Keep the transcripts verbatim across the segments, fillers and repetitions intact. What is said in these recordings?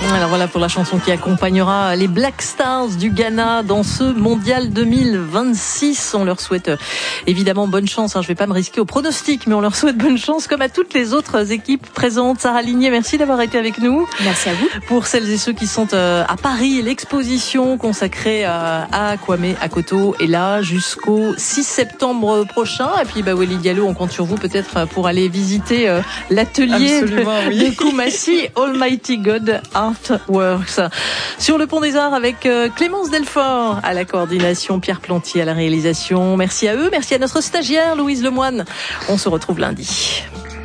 Alors voilà pour la chanson qui accompagnera les Black Stars du Ghana dans ce mondial deux mille vingt-six. On leur souhaite évidemment bonne chance. Je ne vais pas me risquer au pronostic, mais on leur souhaite bonne chance comme à toutes les autres équipes présentes. Sarah Ligné, merci d'avoir été avec nous. Merci à vous. Pour celles et ceux qui sont à Paris, l'exposition consacrée à Kwame Akoto est là jusqu'au six septembre prochain. Et puis bah, Wally Diallo, on compte sur vous peut-être pour aller visiter l'atelier de, oui. de Koumassi, Almighty God Artworks. Sur le Pont des Arts avec Clémence Delfort à la coordination, Pierre Plantier à la réalisation. Merci à eux, merci à notre stagiaire Louise Lemoine. On se retrouve lundi.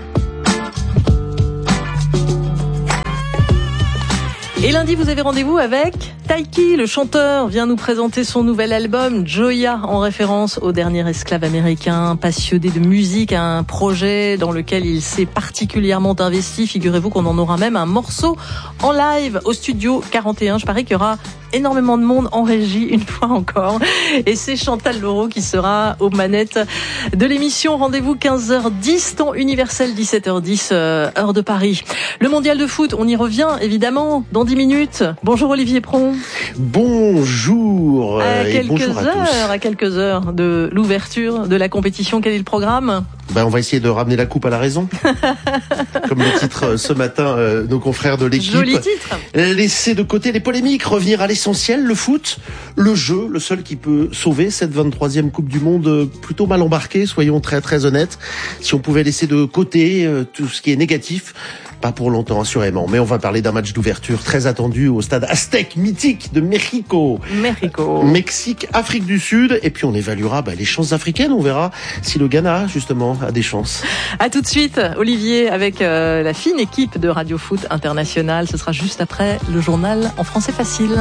Et lundi, vous avez rendez-vous avec Taiki, le chanteur, vient nous présenter son nouvel album Joya, en référence au dernier esclave américain passionné de musique, un projet dans lequel il s'est particulièrement investi. Figurez-vous qu'on en aura même un morceau en live au studio quarante et un. Je parie qu'il y aura énormément de monde en régie, une fois encore. Et c'est Chantal Laureau qui sera aux manettes de l'émission. Rendez-vous quinze heures dix, temps universel, dix-sept heures dix, euh, heure de Paris. Le mondial de foot, on y revient évidemment dans dix minutes. Bonjour Olivier Pron. Bonjour. À quelques bonjour à heures, tous. à quelques heures de l'ouverture de la compétition, quel est le programme ? Ben, on va essayer de ramener la coupe à la raison. Comme le titre ce matin, euh, nos confrères de l'équipe. Joli titre. Laisser de côté les polémiques, revenir à l'essentiel, le foot, le jeu, le seul qui peut sauver cette vingt-troisième Coupe du Monde plutôt mal embarquée, soyons très très honnêtes. Si on pouvait laisser de côté euh, tout ce qui est négatif, pas pour longtemps assurément, mais on va parler d'un match d'ouverture très attendu au stade Aztec mythique de Mexico. Mexico. Mexique, Afrique du Sud, et puis on évaluera bah, les chances africaines, on verra si le Ghana justement a des chances. À tout de suite, Olivier, avec euh, la fine équipe de Radio Foot International. Ce sera juste après le journal en français facile.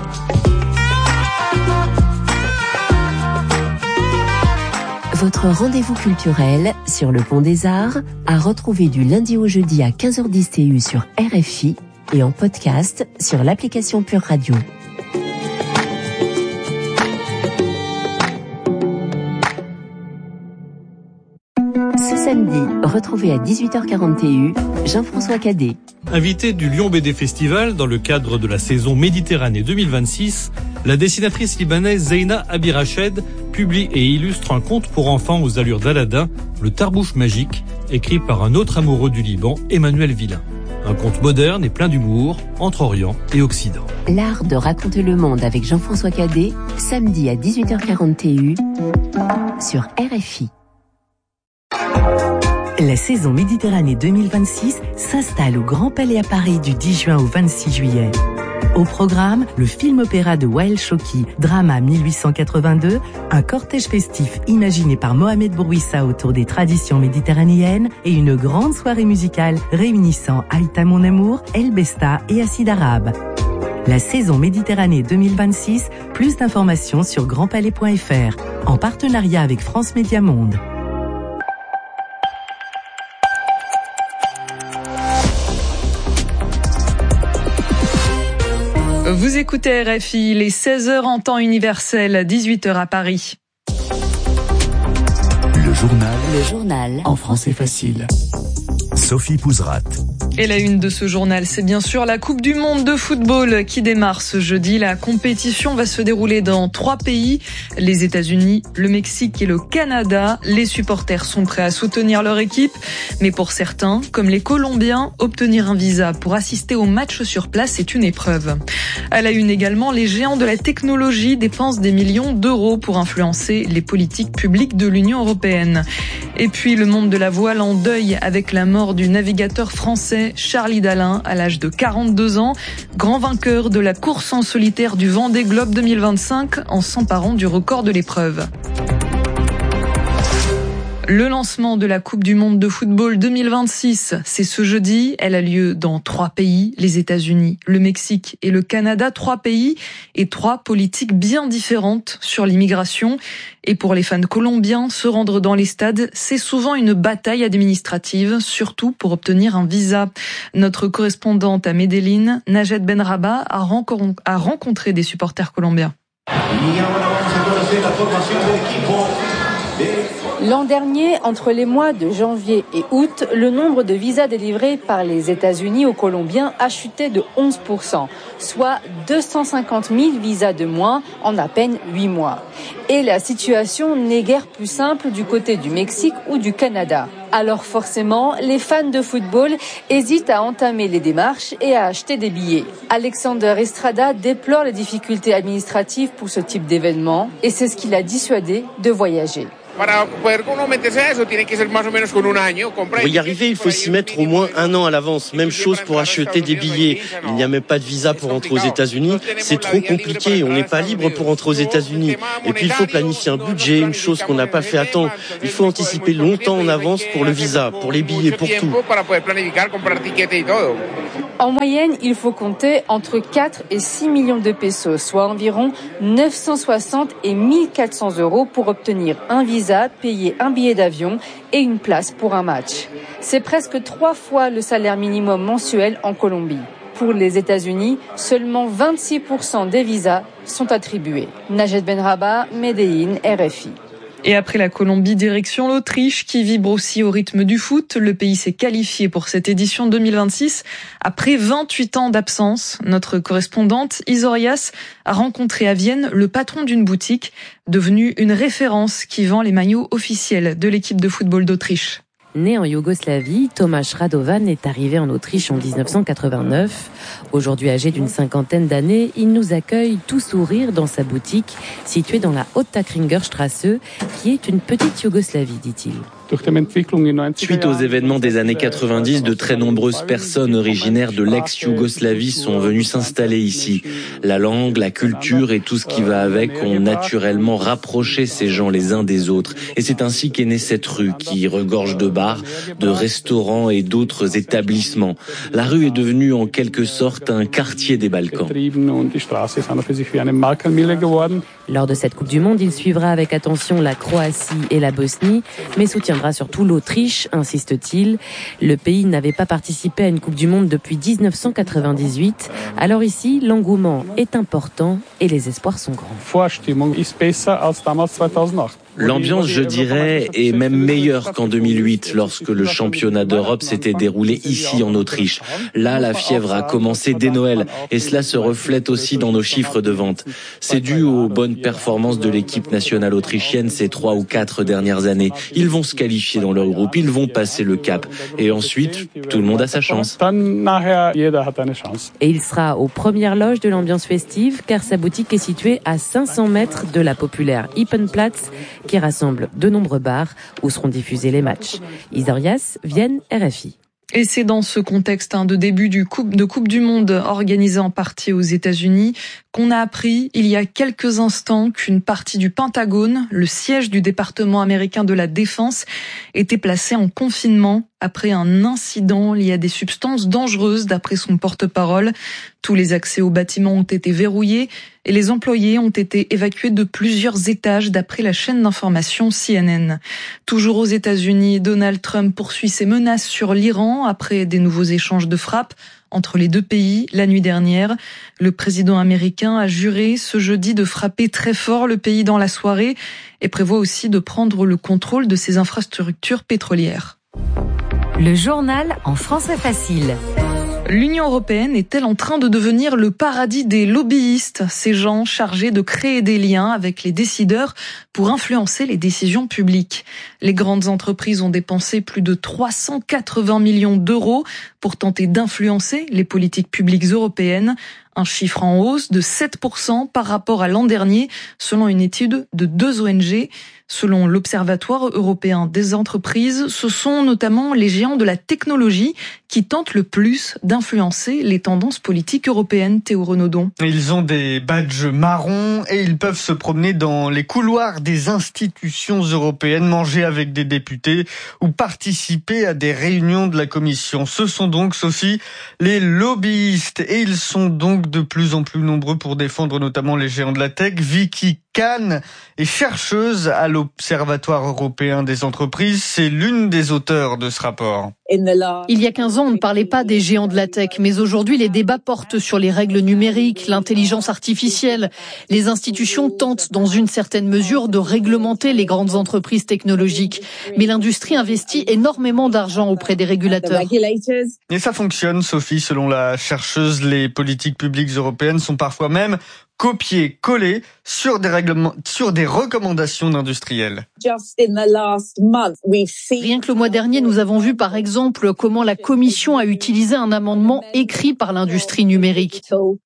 Votre rendez-vous culturel sur le Pont des Arts, à retrouver du lundi au jeudi à quinze heures dix T U sur R F I et en podcast sur l'application Pure Radio. Ce samedi, retrouvez à dix-huit heures quarante T U Jean-François Cadet. Invité du Lyon B D Festival dans le cadre de la saison Méditerranée deux mille vingt-six, la dessinatrice libanaise Zeina Abirached publie et illustre un conte pour enfants aux allures d'Aladin, Le Tarbouche magique, écrit par un autre amoureux du Liban, Emmanuel Villain. Un conte moderne et plein d'humour entre Orient et Occident. L'art de raconter le monde avec Jean-François Cadet, samedi à dix-huit heures quarante T U sur R F I. La saison Méditerranée deux mille vingt-six s'installe au Grand Palais à Paris du dix juin au vingt-six juillet. Au programme, le film-opéra de Wael Choki, Drama mille huit cent quatre-vingt-deux, un cortège festif imaginé par Mohamed Bourouissa autour des traditions méditerranéennes et une grande soirée musicale réunissant Aïta Mon Amour, El Besta et Acide Arabe. La saison Méditerranée deux mille vingt-six, plus d'informations sur grand palais point f r, en partenariat avec France Média Monde. Vous écoutez R F I, les seize heures en temps universel, dix-huit heures à Paris. Le journal. Le journal. En français facile. Sophie Pouzrat. Et la une de ce journal, c'est bien sûr la Coupe du Monde de football qui démarre ce jeudi. La compétition va se dérouler dans trois pays, les États-Unis, le Mexique et le Canada. Les supporters sont prêts à soutenir leur équipe, mais pour certains, comme les Colombiens, obtenir un visa pour assister au match sur place est une épreuve. À la une également, les géants de la technologie dépensent des millions d'euros pour influencer les politiques publiques de l'Union européenne. Et puis le monde de la voile en deuil avec la mort du navigateur français Charlie Dalin à l'âge de quarante-deux ans, grand vainqueur de la course en solitaire du Vendée Globe deux mille vingt-cinq en s'emparant du record de l'épreuve. Le lancement de la Coupe du Monde de football deux mille vingt-six, c'est ce jeudi. Elle a lieu dans trois pays, les États-Unis, le Mexique et le Canada. Trois pays et trois politiques bien différentes sur l'immigration. Et pour les fans colombiens, se rendre dans les stades, c'est souvent une bataille administrative, surtout pour obtenir un visa. Notre correspondante à Medellín, Najed Benraba, a rencontré des supporters colombiens. L'an dernier, entre les mois de janvier et août, le nombre de visas délivrés par les États-Unis aux Colombiens a chuté de onze pour cent, soit deux cent cinquante mille visas de moins en à peine huit mois. Et la situation n'est guère plus simple du côté du Mexique ou du Canada. Alors forcément, les fans de football hésitent à entamer les démarches et à acheter des billets. Alexander Estrada déplore les difficultés administratives pour ce type d'événement et c'est ce qui l'a dissuadé de voyager. Pour y arriver, il faut s'y mettre au moins un an à l'avance. Même chose pour acheter des billets. Il n'y a même pas de visa pour entrer aux États-Unis. C'est trop compliqué. On n'est pas libre pour entrer aux États-Unis. Et puis il faut planifier un budget, une chose qu'on n'a pas fait à temps. Il faut anticiper longtemps en avance pour le visa, pour les billets, pour tout. En moyenne, il faut compter entre quatre et six millions de pesos, soit environ neuf cent soixante et mille quatre cents euros pour obtenir un visa, payer un billet d'avion et une place pour un match. C'est presque trois fois le salaire minimum mensuel en Colombie. Pour les États-Unis, seulement vingt-six pour cent des visas sont attribués. Najed Benraba, Medellín, R F I. Et après la Colombie, direction l'Autriche, qui vibre aussi au rythme du foot. Le pays s'est qualifié pour cette édition deux mille vingt-six après vingt-huit ans d'absence. Notre correspondante Isorias a rencontré à Vienne le patron d'une boutique, devenue une référence qui vend les maillots officiels de l'équipe de football d'Autriche. Né en Yougoslavie, Tomáš Radovan est arrivé en Autriche en dix-neuf cent quatre-vingt-neuf. Aujourd'hui âgé d'une cinquantaine d'années, il nous accueille tout sourire dans sa boutique située dans la Haute-Tackringer-Straße, qui est une petite Yougoslavie, dit-il. Suite aux événements des années quatre-vingt-dix, de très nombreuses personnes originaires de l'ex-Yougoslavie sont venues s'installer ici. La langue, la culture et tout ce qui va avec ont naturellement rapproché ces gens les uns des autres. Et c'est ainsi qu'est née cette rue qui regorge de bars, de restaurants et d'autres établissements. La rue est devenue en quelque sorte un quartier des Balkans. Lors de cette Coupe du Monde, il suivra avec attention la Croatie et la Bosnie, mais soutiendra surtout l'Autriche, insiste-t-il. Le pays n'avait pas participé à une Coupe du Monde depuis dix-neuf cent quatre-vingt-dix-huit. Alors ici, l'engouement est important et les espoirs sont grands. L'ambiance, je dirais, est même meilleure qu'en deux mille huit, lorsque le championnat d'Europe s'était déroulé ici en Autriche. Là, la fièvre a commencé dès Noël, et cela se reflète aussi dans nos chiffres de vente. C'est dû aux bonnes performances de l'équipe nationale autrichienne ces trois ou quatre dernières années. Ils vont se qualifier dans leur groupe, ils vont passer le cap. Et ensuite, tout le monde a sa chance. Et il sera aux premières loges de l'ambiance festive, car sa boutique est située à cinq cents mètres de la populaire Ippenplatz, qui rassemble de nombreux bars où seront diffusés les matchs. Isorias, Vienne, R F I. Et c'est dans ce contexte hein, de début du coupe, de Coupe du Monde organisé en partie aux États-Unis qu'on a appris il y a quelques instants qu'une partie du Pentagone, le siège du département américain de la Défense, était placée en confinement après un incident lié à des substances dangereuses d'après son porte-parole. Tous les accès au bâtiment ont été verrouillés et les employés ont été évacués de plusieurs étages d'après la chaîne d'information C N N. Toujours aux États-Unis, Donald Trump poursuit ses menaces sur l'Iran après des nouveaux échanges de frappes entre les deux pays la nuit dernière. Le président américain a juré ce jeudi de frapper très fort le pays dans la soirée et prévoit aussi de prendre le contrôle de ses infrastructures pétrolières. Le journal en français facile. L'Union européenne est-elle en train de devenir le paradis des lobbyistes, ces gens chargés de créer des liens avec les décideurs pour influencer les décisions publiques? Les grandes entreprises ont dépensé plus de trois cent quatre-vingts millions d'euros pour tenter d'influencer les politiques publiques européennes. Un chiffre en hausse de sept pour cent par rapport à l'an dernier, selon une étude de deux O N G. Selon l'Observatoire européen des entreprises, ce sont notamment les géants de la technologie qui tentent le plus d'influencer les tendances politiques européennes. Théo Renaudon. Ils ont des badges marrons et ils peuvent se promener dans les couloirs des institutions européennes, manger avec des députés ou participer à des réunions de la Commission. Ce sont donc, Sophie, les lobbyistes et ils sont donc de plus en plus nombreux pour défendre notamment les géants de la tech. Vicky Kahn est chercheuse à l'Observatoire européen des entreprises. C'est l'une des auteurs de ce rapport. Il y a quinze ans, on ne parlait pas des géants de la tech, mais aujourd'hui, les débats portent sur les règles numériques, l'intelligence artificielle. Les institutions tentent, dans une certaine mesure, de réglementer les grandes entreprises technologiques. Mais l'industrie investit énormément d'argent auprès des régulateurs. Et ça fonctionne, Sophie. Selon la chercheuse, les politiques publiques européennes sont parfois même copier-coller sur des règlements, sur des recommandations d'industriels. Rien que le mois dernier, nous avons vu par exemple comment la Commission a utilisé un amendement écrit par l'industrie numérique,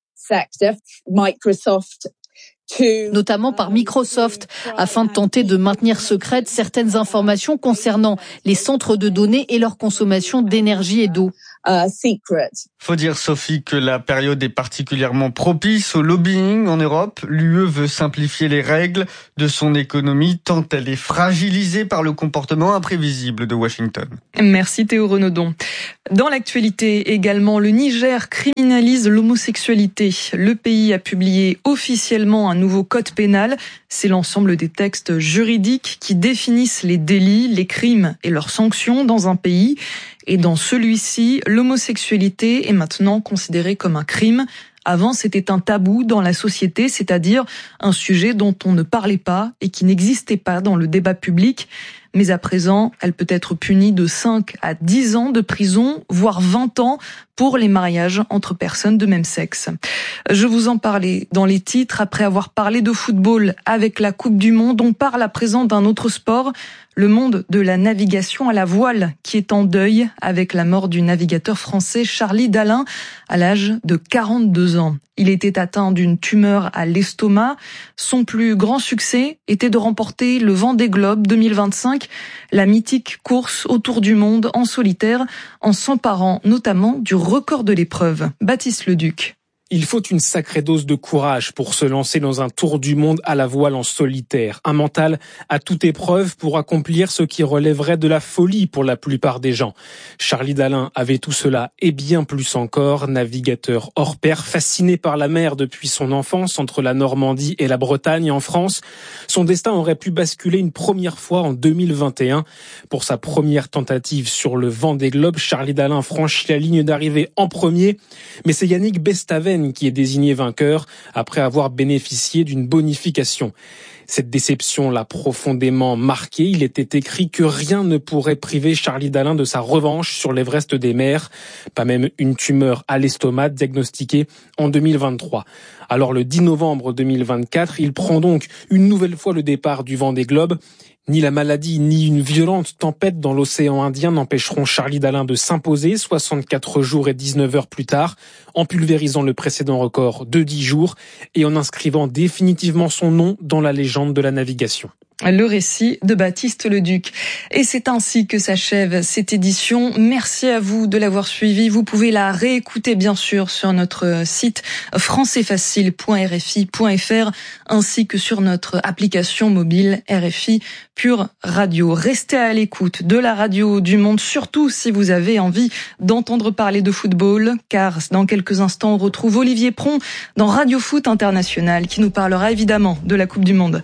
notamment par Microsoft, afin de tenter de maintenir secrètes certaines informations concernant les centres de données et leur consommation d'énergie et d'eau. Faut dire, Sophie, que la période est particulièrement propice au lobbying en Europe. L'U E veut simplifier les règles de son économie tant elle est fragilisée par le comportement imprévisible de Washington. Merci Théo Renaudon. Dans l'actualité également, le Niger criminalise l'homosexualité. Le pays a publié officiellement un nouveau code pénal. C'est l'ensemble des textes juridiques qui définissent les délits, les crimes et leurs sanctions dans un pays. Et dans celui-ci, l'homosexualité est maintenant considérée comme un crime. Avant, c'était un tabou dans la société, c'est-à-dire un sujet dont on ne parlait pas et qui n'existait pas dans le débat public. Mais à présent, elle peut être punie de cinq à dix ans de prison, voire vingt ans pour les mariages entre personnes de même sexe. Je vous en parlais dans les titres. Après avoir parlé de football avec la Coupe du Monde, on parle à présent d'un autre sport, le monde de la navigation à la voile, qui est en deuil avec la mort du navigateur français Charlie Dalin à l'âge de quarante-deux ans. Il était atteint d'une tumeur à l'estomac. Son plus grand succès était de remporter le Vendée Globe deux mille vingt-cinq, la mythique course autour du monde en solitaire, en s'emparant notamment du record de l'épreuve. Baptiste Leduc. Il faut une sacrée dose de courage pour se lancer dans un tour du monde à la voile en solitaire. Un mental à toute épreuve pour accomplir ce qui relèverait de la folie pour la plupart des gens. Charlie Dalin avait tout cela et bien plus encore. Navigateur hors pair, fasciné par la mer depuis son enfance entre la Normandie et la Bretagne en France, son destin aurait pu basculer une première fois en deux mille vingt et un. Pour sa première tentative sur le Vendée Globe, Charlie Dalin franchit la ligne d'arrivée en premier, mais c'est Yannick Bestaven qui est désigné vainqueur après avoir bénéficié d'une bonification. Cette déception l'a profondément marqué. Il était écrit que rien ne pourrait priver Charlie Dalin de sa revanche sur l'Everest des mers, pas même une tumeur à l'estomac diagnostiquée en deux mille vingt-trois. Alors le dix novembre deux mille vingt-quatre, il prend donc une nouvelle fois le départ du Vendée Globe. Ni la maladie, ni une violente tempête dans l'océan Indien n'empêcheront Charlie Dalin de s'imposer soixante-quatre jours et dix-neuf heures plus tard, en pulvérisant le précédent record de dix jours et en inscrivant définitivement son nom dans la légende de la navigation. Le récit de Baptiste Leduc. Et c'est ainsi que s'achève cette édition. Merci à vous de l'avoir suivi. Vous pouvez la réécouter bien sûr sur notre site français facile point r f i point f r ainsi que sur notre application mobile R F I Pure Radio. Restez à l'écoute de la radio du monde, surtout si vous avez envie d'entendre parler de football, car dans quelques instants on retrouve Olivier Pron dans Radio Foot International qui nous parlera évidemment de la Coupe du Monde.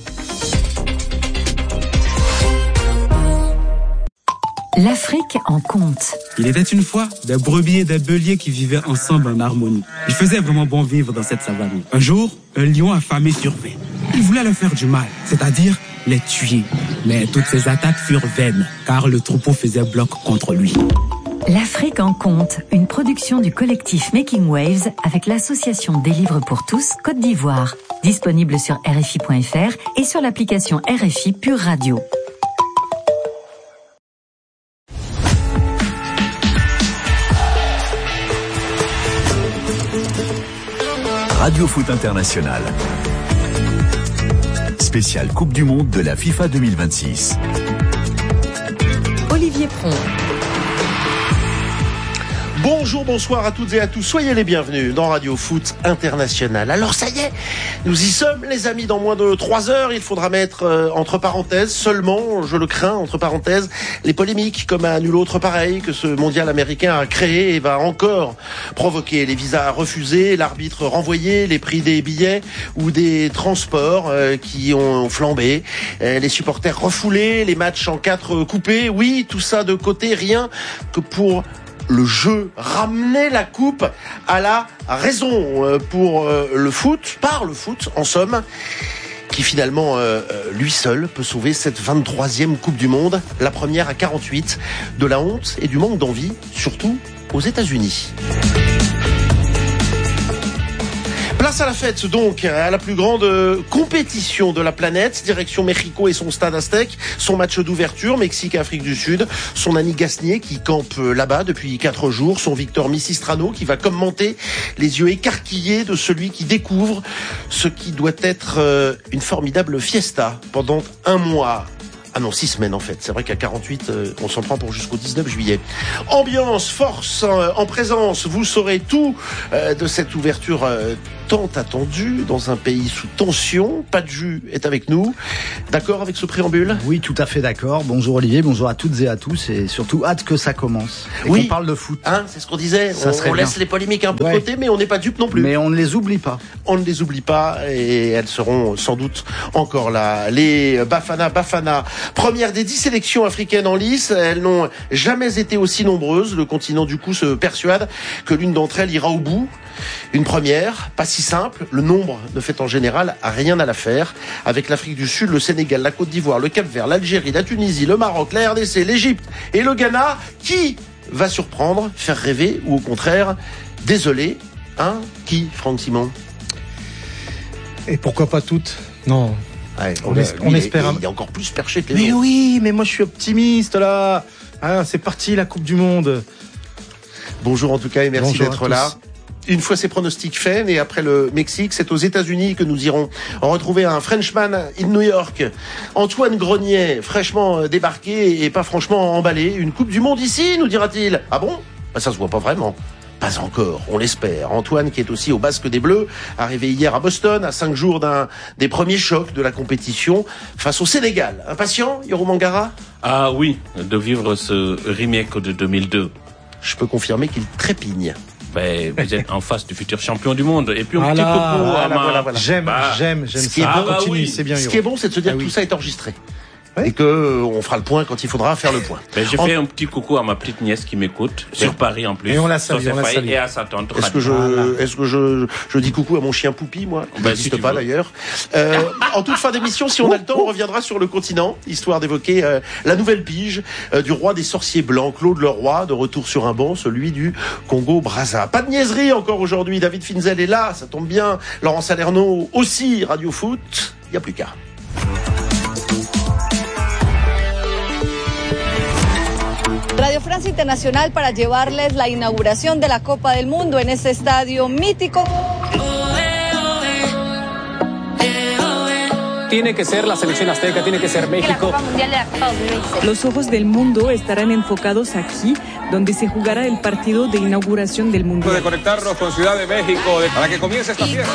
L'Afrique en conte. Il était une fois des brebis et des béliers qui vivaient ensemble en harmonie. Il faisait vraiment bon vivre dans cette savane. Un jour, un lion affamé survint. Il voulait leur faire du mal, c'est-à-dire les tuer. Mais toutes ces attaques furent vaines, car le troupeau faisait bloc contre lui. L'Afrique en conte, une production du collectif Making Waves avec l'association des livres pour tous Côte d'Ivoire. Disponible sur R F I point F R et sur l'application R F I Pure Radio. Radio Foot International. Spécial Coupe du Monde de la FIFA deux mille vingt-six. Olivier Pron. Bonjour. Bonjour, bonsoir à toutes et à tous. Soyez les bienvenus dans Radio Foot International. Alors ça y est, nous y sommes les amis. Dans moins de trois heures, il faudra mettre euh, entre parenthèses seulement, je le crains, entre parenthèses, les polémiques comme à nul autre pareil que ce mondial américain a créé et va encore provoquer. Les visas refusés, l'arbitre renvoyé, les prix des billets ou des transports euh, qui ont flambé, euh, les supporters refoulés, les matchs en quatre coupés. Oui, tout ça de côté, rien que pour le jeu, ramener la coupe à la raison pour le foot, par le foot en somme, qui finalement, euh, lui seul, peut sauver cette vingt-troisième Coupe du Monde, la première à quarante-huit, de la honte et du manque d'envie, surtout aux États-Unis. Place à la fête donc, à la plus grande compétition de la planète, direction Mexico et son stade Aztec, son match d'ouverture, Mexique-Afrique du Sud, son Annie Gasnier qui campe là-bas depuis quatre jours, son Victor Misistrano qui va commenter les yeux écarquillés de celui qui découvre ce qui doit être une formidable fiesta pendant un mois. Ah non, six semaines en fait. C'est vrai qu'à quarante-huit, euh, on s'en prend pour jusqu'au dix-neuf juillet. Ambiance, force, euh, en présence, vous saurez tout euh, de cette ouverture euh, tant attendue dans un pays sous tension. Pas de jus est avec nous. D'accord avec ce préambule ? Oui, tout à fait d'accord. Bonjour Olivier, bonjour à toutes et à tous et surtout hâte que ça commence. Et oui, qu'on parle de foot. Hein, c'est ce qu'on disait. Ça on on laisse bien. Les polémiques un peu ouais. de côté, mais on n'est pas dupes non plus. Mais on ne les oublie pas. On ne les oublie pas et elles seront sans doute encore là. Les Bafana Bafana. Première des dix sélections africaines en lice, elles n'ont jamais été aussi nombreuses. Le continent du coup se persuade que l'une d'entre elles ira au bout. Une première, pas si simple, le nombre ne fait en général rien à l'affaire. Avec l'Afrique du Sud, le Sénégal, la Côte d'Ivoire, le Cap-Vert, l'Algérie, la Tunisie, le Maroc, la R D C, l'Égypte et le Ghana, qui va surprendre, faire rêver ou au contraire, désolé, hein, qui, Franck Simon ? Et pourquoi pas toutes ? Non. Ouais, on, lui, on il espère. Est, il est encore plus perché que les mais autres. Mais oui, mais moi je suis optimiste là. Ah, c'est parti la Coupe du Monde. Bonjour en tout cas et merci Bonjour d'être là. Une fois ces pronostics faits, et après le Mexique, c'est aux États-Unis que nous irons retrouver un Frenchman in New York. Antoine Grenier, fraîchement débarqué et pas franchement emballé. Une Coupe du Monde ici, nous dira-t-il. Ah bon ? Bah ça se voit pas vraiment. Pas encore, on l'espère. Antoine, qui est aussi au basque des Bleus, arrivé hier à Boston, à cinq jours d'un des premiers chocs de la compétition face au Sénégal. Impatient, Yoro Mangara ? Ah oui, de vivre ce remake de deux mille deux. Je peux confirmer qu'il trépigne. Ben, vous êtes en face du futur champion du monde. Et puis un voilà, petit coucou voilà, à ma... voilà, voilà. J'aime, bah, j'aime, j'aime ce qui ça. Est bon, ah bah continue, oui. c'est bien. Ce qui est bon, c'est de se dire ah, que oui. tout ça est enregistré. Et que euh, on fera le point quand il faudra faire le point. Ben, j'ai en... fait un petit coucou à ma petite nièce qui m'écoute sur Paris en plus. Et on la salue, on la salue. Et à sa tante. Est-ce que je, voilà. est-ce que je, je dis coucou à mon chien Poupi, moi? Il ben, n'existe si pas veux. D'ailleurs. Euh, en toute fin d'émission, si on a le temps, on reviendra sur le continent, histoire d'évoquer euh, la nouvelle pige euh, du roi des sorciers blancs, Claude Leroy, de retour sur un banc, celui du Congo-Brazza. Pas de niaiserie encore aujourd'hui. David Finzel est là, ça tombe bien. Laurent Salerno aussi, Radio Foot. Il n'y a plus qu'à. Radio France Internacional para llevarles la inauguración de la Copa del Mundo en ese estadio mítico. Tiene que ser la selección azteca, tiene que ser México. Los ojos del mundo estarán enfocados aquí, donde se jugará el partido de inauguración del Mundial. De conectarnos con Ciudad de México para que comience esta fiesta.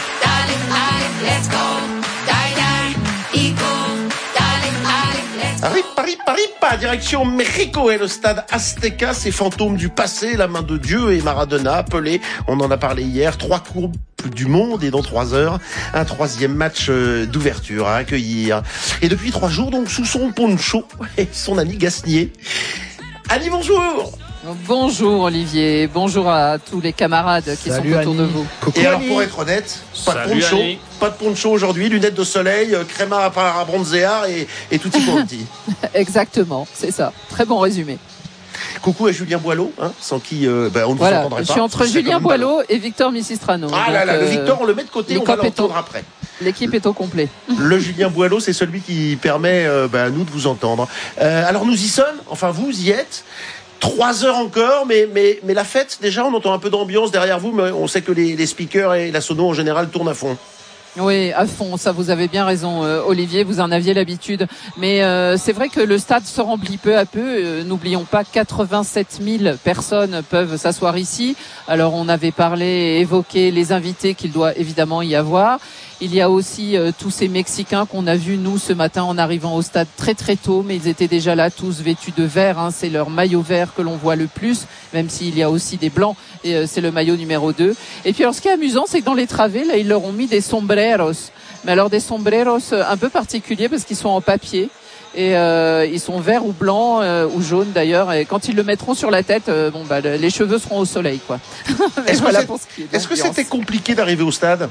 Ripa, ripa, ripa, direction Mexico et le stade Azteca, ces fantômes du passé, la main de Dieu et Maradona appelés, on en a parlé hier, trois courbes du monde et dans trois heures, un troisième match d'ouverture à accueillir. Et depuis trois jours, donc, sous son poncho, son ami Gasnier. Annie, bonjour! Bonjour Olivier, bonjour à tous les camarades qui Salut sont autour Annie. De vous. Coucou et alors Annie. Pour être honnête, pas Salut de poncho, Annie. Pas de poncho aujourd'hui, lunettes de soleil, crema à para bronzéar et, et tutti quanti. Exactement, c'est ça. Très bon résumé. Coucou à Julien Boileau, hein, sans qui euh, ben, on ne voilà, vous entendrait pas. Je suis entre Julien Boileau et Victor Misistrano. Ah donc, là là, euh, le Victor on le met de côté, on va l'entendre au... après. L'équipe est au complet. Le Julien Boileau, c'est celui qui permet euh, ben, à nous de vous entendre. Euh, alors nous y sommes, enfin vous y êtes. Trois heures encore, mais, mais, mais la fête, déjà, on entend un peu d'ambiance derrière vous, mais on sait que les, les speakers et la sono en général tournent à fond. Oui, à fond, ça vous avez bien raison, euh, Olivier, vous en aviez l'habitude. Mais euh, c'est vrai que le stade se remplit peu à peu. Euh, n'oublions pas, quatre-vingt-sept mille personnes peuvent s'asseoir ici. Alors on avait parlé et évoqué les invités qu'il doit évidemment y avoir. Il y a aussi euh, tous ces Mexicains qu'on a vus, nous, ce matin, en arrivant au stade très très tôt, mais ils étaient déjà là, tous vêtus de vert. Hein, c'est leur maillot vert que l'on voit le plus, même s'il y a aussi des blancs, et euh, c'est le maillot numéro deux. Et puis alors, ce qui est amusant, c'est que dans les travées, là, ils leur ont mis des sombreros. Mais alors, des sombreros un peu particuliers, parce qu'ils sont en papier. Et euh, ils sont verts ou blancs euh, ou jaunes d'ailleurs. Et quand ils le mettront sur la tête, euh, bon bah le, les cheveux seront au soleil, quoi. Est-ce voilà que, est, est-ce que c'était compliqué d'arriver au stade?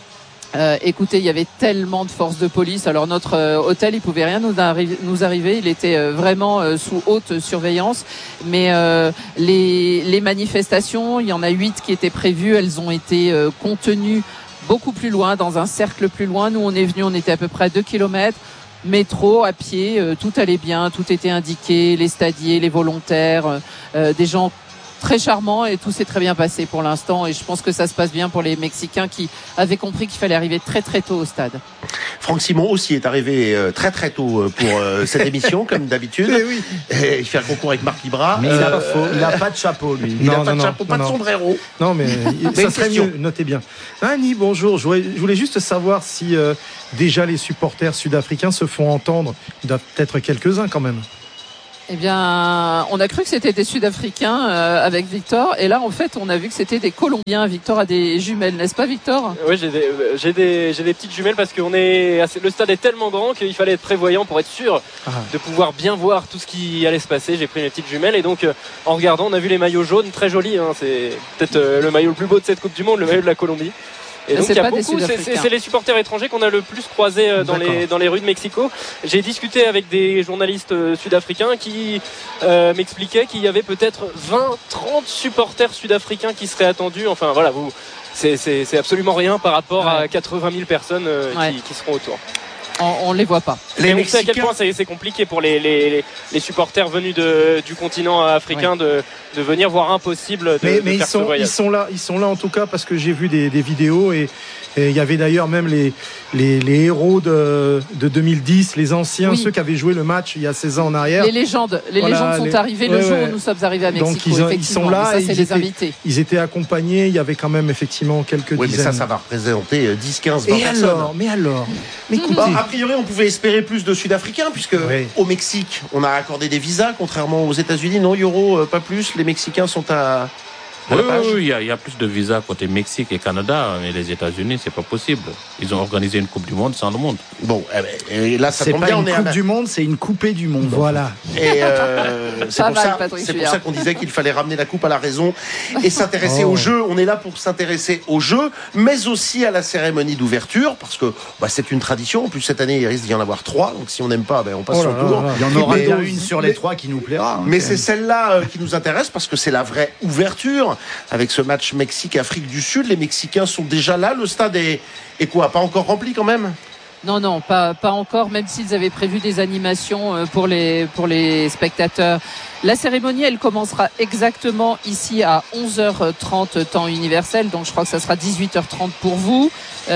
Euh, écoutez, il y avait tellement de forces de police. Alors notre euh, hôtel, il pouvait rien nous, arri- nous arriver. Il était euh, vraiment euh, sous haute surveillance. Mais euh, les, les manifestations, il y en a huit qui étaient prévues. Elles ont été euh, contenues beaucoup plus loin, dans un cercle plus loin. Nous, on est venus, on était à peu près à deux kilomètres. Métro, à pied, euh, tout allait bien, tout était indiqué. Les stadiers, les volontaires, euh, des gens très charmant et tout s'est très bien passé pour l'instant et je pense que ça se passe bien pour les Mexicains qui avaient compris qu'il fallait arriver très très tôt au stade. Franck Simon aussi est arrivé très très tôt pour cette émission comme d'habitude. Oui. Et il fait un concours avec Marc Libra. Mais euh, il n'a pas, pas de chapeau lui. Il n'a non, pas non, de chapeau, non, pas non. de sombrero. Non mais, mais ça serait mieux, notez bien. Annie, bonjour. Je voulais, je voulais juste savoir si euh, déjà les supporters sud-africains se font entendre. Il doit peut-être quelques-uns quand même. Eh bien, on a cru que c'était des Sud-Africains euh, avec Victor, et là, en fait, on a vu que c'était des Colombiens. Victor a des jumelles, n'est-ce pas, Victor? Oui, j'ai des, j'ai des, j'ai des petites jumelles parce que on est assez, le stade est tellement grand qu'il fallait être prévoyant pour être sûr ah. de pouvoir bien voir tout ce qui allait se passer. J'ai pris mes petites jumelles et donc, euh, en regardant, on a vu les maillots jaunes, très jolis. Hein, c'est peut-être euh, le maillot le plus beau de cette Coupe du Monde, le maillot de la Colombie. Et donc, il y a beaucoup, c'est, c'est, c'est les supporters étrangers qu'on a le plus croisés euh, dans les, dans les rues de Mexico. J'ai discuté avec des journalistes euh, sud-africains qui euh, m'expliquaient qu'il y avait peut-être vingt, trente supporters sud-africains qui seraient attendus. Enfin, voilà, vous, c'est, c'est, c'est absolument rien par rapport ouais. à quatre-vingt mille personnes euh, ouais. qui, qui seront autour. On ne les voit pas. Les on sait à quel point c'est, c'est compliqué pour les, les, les supporters venus de, du continent africain ouais. de, de venir, voire impossible de, mais, de mais faire ils sont, ce voyage. Ils sont là, ils sont là en tout cas parce que j'ai vu des, des vidéos et il y avait d'ailleurs même les, les, les héros de, de deux mille dix, les anciens, oui. ceux qui avaient joué le match il y a seize ans en arrière. Les légendes, les voilà, légendes sont les... arrivées le ouais, jour ouais. où nous sommes arrivés à Mexico. Donc ils, ont, ils sont là, ça, ils, c'est étaient, les invités. Ils étaient accompagnés, il y avait quand même effectivement quelques oui, dizaines. Mais ça, ça va représenter dix, quinze, vingt et personnes. Alors, mais alors mais écoutez. Bah, a priori, on pouvait espérer plus de Sud-Africains puisque oui. au Mexique, on a accordé des visas, contrairement aux États-Unis. Non, Euro, euh, pas plus. Les Mexicains sont à. Oui, oui, oui, il y, a, il y a plus de visas côté Mexique et Canada, mais les États-Unis, c'est pas possible. Ils ont organisé une Coupe du Monde sans le monde. Bon, et là, ça c'est tombe pas bien. Une on est Coupe à... du Monde, c'est une Coupée du Monde. Voilà. Et euh, c'est, pour mal, ça, c'est pour ça qu'on disait qu'il fallait ramener la coupe à la raison et s'intéresser oh. au jeu. On est là pour s'intéresser au jeu, mais aussi à la cérémonie d'ouverture, parce que bah, c'est une tradition. En plus, cette année, il risque d'y en avoir trois. Donc, si on n'aime pas, ben, on passe oh là son tour. Là là. Il y en aura bien une sur les mais, trois qui nous plaira. Hein, mais c'est celle-là euh, qui nous intéresse parce que c'est la vraie ouverture avec ce match Mexique-Afrique du Sud. Les Mexicains sont déjà là. Le stade est, est quoi? Pas encore rempli quand même? Non, non, pas, pas encore, même s'ils avaient prévu des animations pour les, pour les spectateurs. La cérémonie, elle commencera exactement ici à onze heures trente temps universel, donc je crois que ça sera dix-huit heures trente pour vous,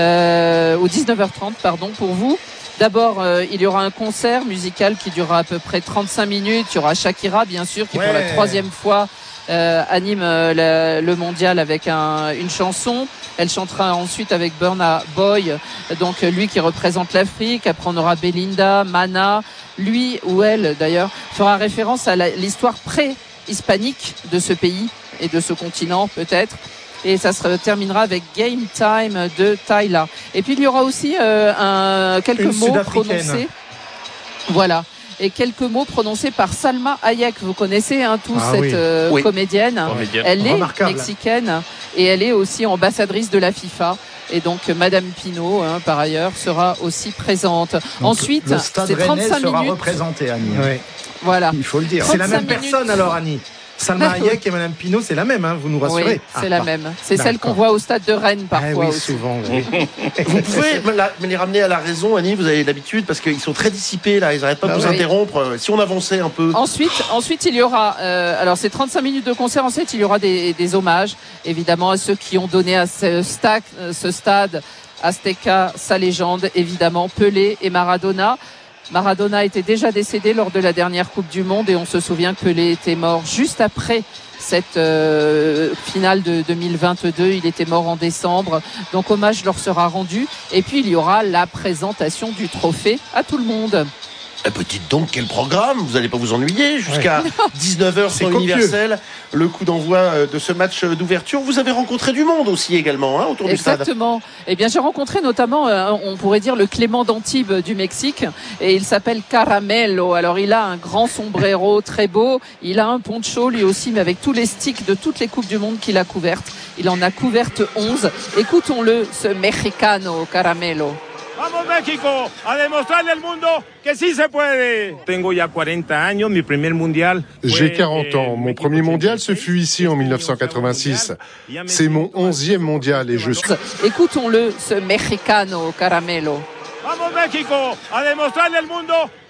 euh, ou dix-neuf heures trente, pardon, pour vous. D'abord, euh, il y aura un concert musical qui durera à peu près trente-cinq minutes. Il y aura Shakira, bien sûr, qui ouais. pour la troisième fois Euh, anime euh, la, le mondial avec un, une chanson. Elle chantera ensuite avec Burna Boy, donc lui qui représente l'Afrique. Après on aura Belinda, Mana. Lui ou elle d'ailleurs fera référence à la, l'histoire pré-hispanique de ce pays et de ce continent peut-être. Et ça se terminera avec Game Time de Tyla. Et puis il y aura aussi euh, un, quelques une mots prononcés. Voilà. Et quelques mots prononcés par Salma Hayek. Vous connaissez hein, tous ah, cette oui. Euh, oui. comédienne. comédienne. Elle est mexicaine et elle est aussi ambassadrice de la FIFA. Et donc Madame Pinault, hein, par ailleurs, sera aussi présente. Donc, Ensuite, le stade c'est trente-cinq sera minutes. représenté, Annie. Oui. Voilà. Il faut le dire. C'est la même minutes. personne alors, Annie. Salma Hayek et Madame Pinault, c'est la même, hein, vous nous rassurez. Oui, c'est ah, la bah, même. C'est d'accord. Celle qu'on voit au stade de Rennes parfois. Ah oui, aussi. souvent. Oui. Vous pouvez me les ramener à la raison, Annie, vous avez l'habitude, parce qu'ils sont très dissipés là, ils n'arrêtent pas ah de vous oui. interrompre. Si on avançait un peu. Ensuite, ensuite il y aura, euh, alors c'est trente-cinq minutes de concert, ensuite il y aura des, des hommages, évidemment, à ceux qui ont donné à ce, stack, ce stade Azteca sa légende, évidemment, Pelé et Maradona. Maradona était déjà décédé lors de la dernière Coupe du Monde et on se souvient que Pelé était mort juste après cette euh, finale de deux mille vingt-deux. Il était mort en décembre, donc hommage leur sera rendu. Et puis il y aura la présentation du trophée à tout le monde. Eh, petite donc, quel programme! Vous n'allez pas vous ennuyer jusqu'à ouais. dix-neuf heures temps universel. Le coup d'envoi de ce match d'ouverture. Vous avez rencontré du monde aussi également hein, autour Exactement. du stade. Exactement. Eh bien, j'ai rencontré notamment, euh, on pourrait dire, le Clément d'Antibes du Mexique. Et il s'appelle Caramelo. Alors, il a un grand sombrero très beau. Il a un poncho lui aussi, mais avec tous les sticks de toutes les Coupes du Monde qu'il a couvertes. Il en a couvertes onze. Écoutons-le, ce Mexicano Caramelo. Vamos México a demostrarle al mundo que sí se puede. Tengo ya cuarenta años, mi primer mundial. J'ai quarante ans. Mon premier mondial se fut ici en mille neuf cent quatre-vingt-six. C'est mon onzième mondial et je suis. Écoutons-le, ce Mexicano Caramelo. Vamos México a demostrarle al mundo